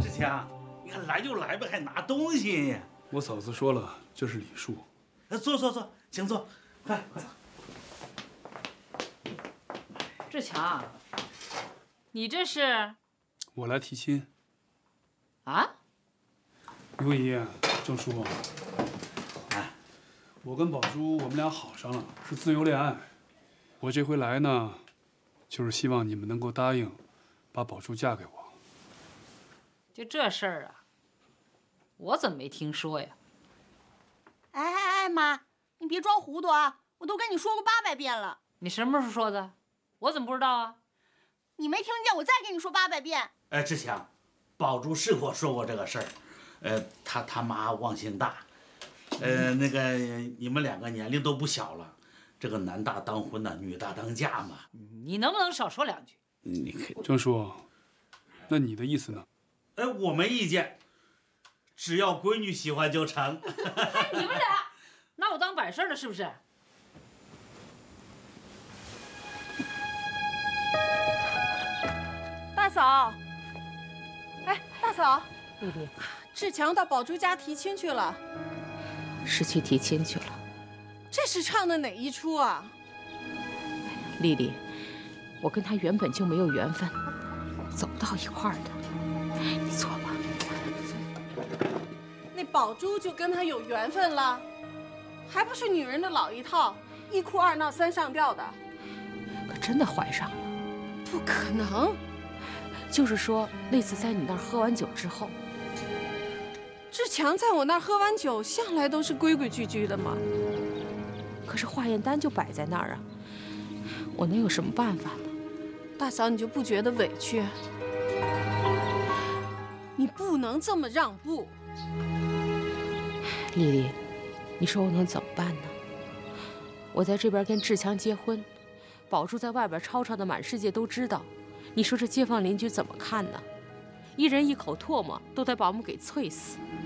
志强，你看来就来吧，还拿东西呀？ 我嫂子说了，这是礼数。 坐，请坐，快。 志强，你这是？ 我来提亲。 啊？ 刘姨，郑叔，我跟宝珠我们俩好上了，是自由恋爱。我这回来呢，就是希望你们能够答应，把宝珠嫁给我。 就这事儿啊？我怎么没听说呀？ 哎，妈，你别装糊涂啊！我都跟你说过800遍了。 你什么时候说的？我怎么不知道啊？ 你没听见？我再跟你说800遍。 志强，宝珠是跟我说过这个事儿，他妈忘性大，那个你们2个年龄都不小了，这个男大当婚呐，女大当嫁嘛。 你能不能少说2句？ 你可以， 郑叔，那你的意思呢？ 我没意见，只要闺女喜欢就成。 你们俩拿我当摆设了是不是？ 大嫂，大嫂， 丽丽， 志强到宝珠家提亲去了。 是去提亲去了。 这是唱的哪一出啊？ 丽丽，我跟他原本就没有缘分，走不到一块儿的。你坐吧。 那宝珠就跟他有缘分了，还不是女人的老一套，一哭二闹三上吊的。 可真的怀上了？ 不可能。 就是说，那次在你那儿喝完酒之后， 志强在我那儿喝完酒，向来都是规规矩矩的嘛。 可是化验单就摆在那儿啊，我能有什么办法呢？ 大嫂，你就不觉得委屈？你不能这么让步。 丽丽，你说我能怎么办呢？我在这边跟志强结婚，宝珠在外边吵吵的满世界都知道，你说这街坊邻居怎么看呢？一人一口唾沫都得把我们给啐死。